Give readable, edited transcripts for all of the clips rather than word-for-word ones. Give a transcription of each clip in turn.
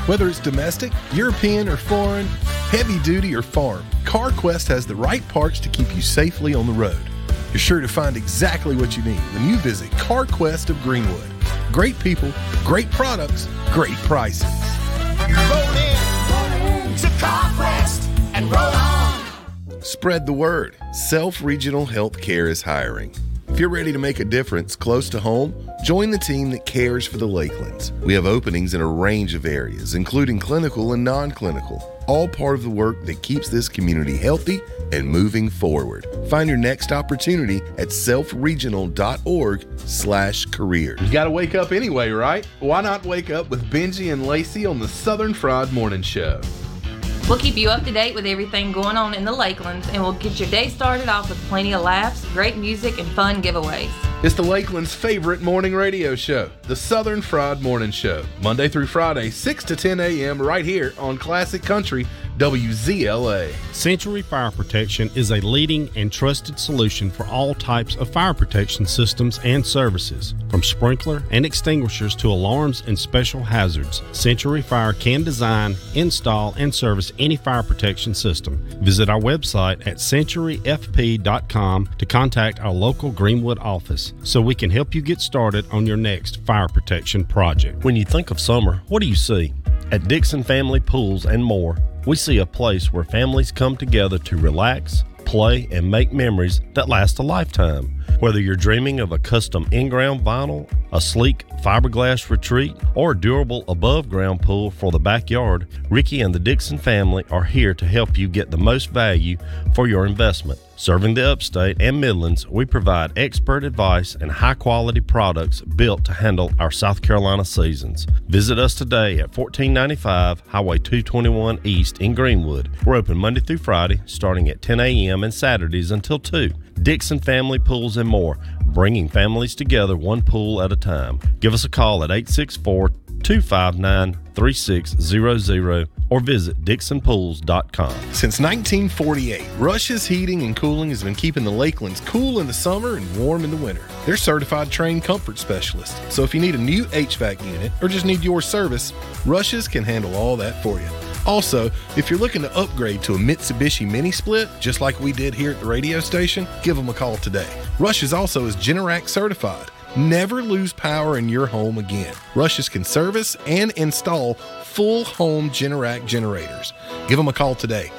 Whether it's domestic, European, or foreign, heavy duty, or farm, CarQuest has the right parts to keep you safely on the road. You're sure to find exactly what you need when you visit CarQuest of Greenwood. Great people, great products, great prices. Roll in to CarQuest and roll on. Spread the word. Self Regional Healthcare is hiring. If you're ready to make a difference close to home, join the team that cares for the Lakelands. We have openings in a range of areas, including clinical and non-clinical, all part of the work that keeps this community healthy and moving forward. Find your next opportunity at selfregional.org/careers. You gotta wake up anyway, right? Why not wake up with Benji and Lacey on the Southern Fried Morning Show? We'll keep you up to date with everything going on in the Lakelands, and we'll get your day started off with plenty of laughs, great music, and fun giveaways. It's the Lakeland's favorite morning radio show, the Southern Fried Morning Show, Monday through Friday, 6 to 10 a.m. right here on Classic Country, WZLA. Century Fire Protection is a leading and trusted solution for all types of fire protection systems and services. From sprinkler and extinguishers to alarms and special hazards, Century Fire can design, install, and service any fire protection system. Visit our website at centuryfp.com to contact our local Greenwood office so we can help you get started on your next fire protection project. When you think of summer, what do you see? At Dixon Family Pools and More, we see a place where families come together to relax, play, and make memories that last a lifetime. Whether you're dreaming of a custom in-ground vinyl, a sleek fiberglass retreat, or a durable above-ground pool for the backyard, Ricky and the Dixon family are here to help you get the most value for your investment. Serving the Upstate and Midlands, we provide expert advice and high-quality products built to handle our South Carolina seasons. Visit us today at 1495 Highway 221 East in Greenwood. We're open Monday through Friday, starting at 10 a.m. and Saturdays until 2. Dixon Family Pools and More, bringing families together one pool at a time. Give us a call at 864-259-3600 or visit DixonPools.com. Since 1948, Rush's Heating and Cooling has been keeping the Lakelands cool in the summer and warm in the winter. They're certified trained comfort specialists, so if you need a new HVAC unit or just need your service, Rush's can handle all that for you. Also, if you're looking to upgrade to a Mitsubishi Mini Split, just like we did here at the radio station, give them a call today. Rush's also is Generac certified. Never lose power in your home again. Rush's can service and install full home Generac generators. Give them a call today,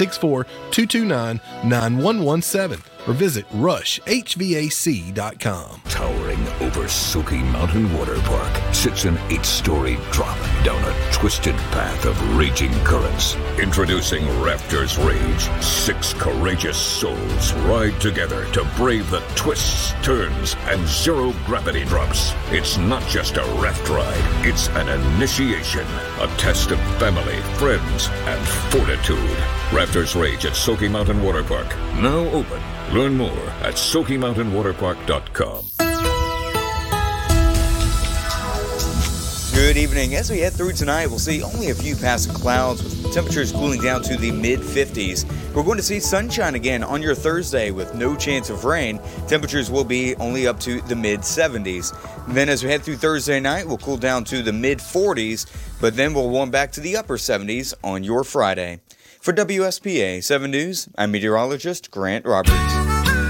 864-229-9117, or visit rushhvac.com. Towering over Soaky Mountain Water Park sits an 8-story drop down a twisted path of raging currents. Introducing Raptors Rage. 6 courageous souls ride together to brave the twists, turns, and zero-gravity drops. It's not just a raft ride, it's an initiation. A test of family, friends, and fortitude. Raptors Rage at Soaky Mountain Water Park. Now open. Learn more at SoakyMountainWaterPark.com. Good evening. As we head through tonight, we'll see only a few passing clouds with temperatures cooling down to the mid-50s. We're going to see sunshine again on your Thursday with no chance of rain. Temperatures will be only up to the mid-70s. Then as we head through Thursday night, we'll cool down to the mid-40s, but then we'll warm back to the upper 70s on your Friday. For WSPA 7 News, I'm meteorologist Grant Roberts.